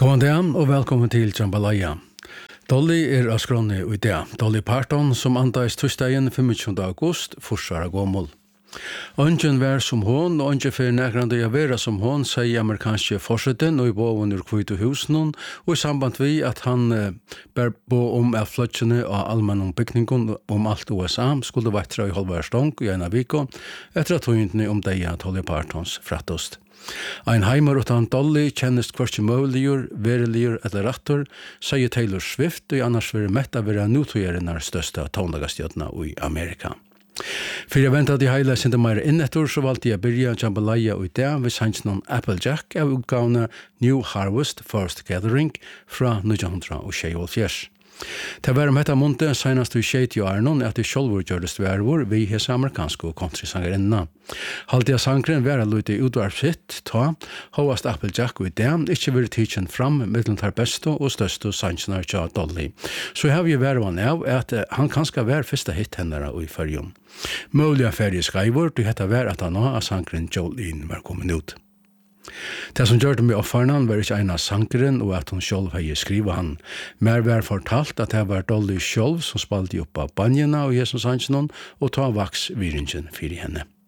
God dag og velkommen til Jambalaya. Dolly av skrånne i det. Dolly Parton som andas torsdagen 25. august, forsvarer gommel. Ongen vær som hon, og ongen for nærgrande å være som hon, sier amerikanske forsøtten og i boven ur Hvite husen, og i samband vi at han bær bo at fløtsjene av allmennom bygningen alt USA skulle vettra i halvvær stong i en av viko, etter at høyndene deg at Dolly Partons frattost. Ein heimar utan Dolly kjennest hversi møvligur, vereligur eller rattor, sier Taylor Swift, og annars vil metta være nutøyerinnar største tonlagastjøtna i Amerika. For jeg ventet i heile sinde meir innetter, så valgte jeg byrja Jambalaya og det ved sannsnon Applejack av utgavene New Harvest First Gathering fra 1924. Det var etta måned senast i 20 årene at det sjølvor gjørdes vervor vi hese amerikanske countrysangerinna. Halte jeg sangren være lute utvarpsitt, ta, hovast Applejack og det, ikke vil tidsen fram mellom tar beste og største sangsjoner til Dolly. Så har vi vervan av at han kanskje var første hit hennara i fyrjum. Mulig ferie skriver, du hette var at han av sangren Jolene var kommet ut. Det som gjør det med offernen var ikke en av sangeren og at hun selv hadde skrivet han. Mer var fortalt at det var Dolly selv som spalte opp av banjene og Jesus Hansson og ta vaks viringen for henne.